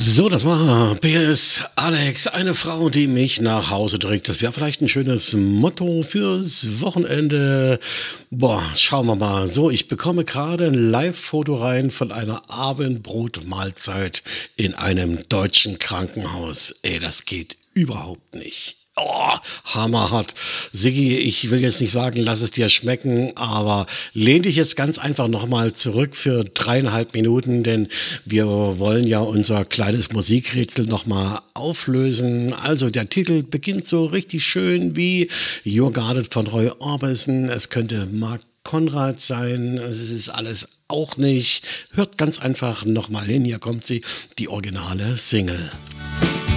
So, das war PS Alex, eine Frau, die mich nach Hause trägt. Das wäre vielleicht ein schönes Motto fürs Wochenende. Boah, schauen wir mal. So, ich bekomme gerade ein Live-Foto rein von einer Abendbrotmahlzeit in einem deutschen Krankenhaus. Ey, das geht überhaupt nicht. Oh, hammerhart. Siggi, ich will jetzt nicht sagen, lass es dir schmecken, aber lehn dich jetzt ganz einfach nochmal zurück für 3,5 Minuten, denn wir wollen ja unser kleines Musikrätsel nochmal auflösen. Also der Titel beginnt so richtig schön wie You're Guarded von Roy Orbison. Es könnte Mark Konrad sein, es ist alles auch nicht. Hört ganz einfach nochmal hin, hier kommt sie, die originale Single.